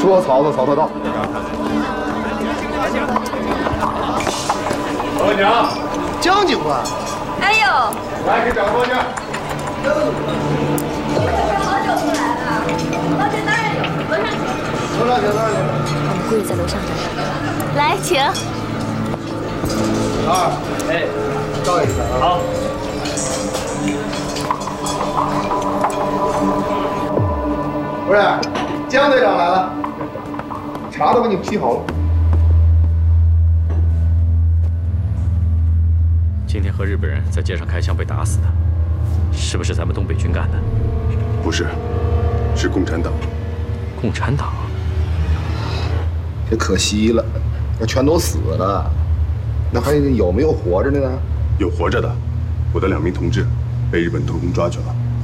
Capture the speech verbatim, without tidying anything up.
说曹操，曹操到。老板娘， 将军官。 哎呦， 来给掌声去。 好久不来了，老姐当然有，楼上请。 楼上请，楼上请。 我们姑爷在楼上等。来，请。 二，哎，照一下啊。好。不是，江队长来了，茶都给你沏好了。 今天和日本人在街上开枪被打死的，是不是咱们东北军干的？ 不是，是共产党。 共产党？ 这可惜了，那全都死了，那还有没有活着的呢？ 有活着的，我的两名同志被日本特工抓去了。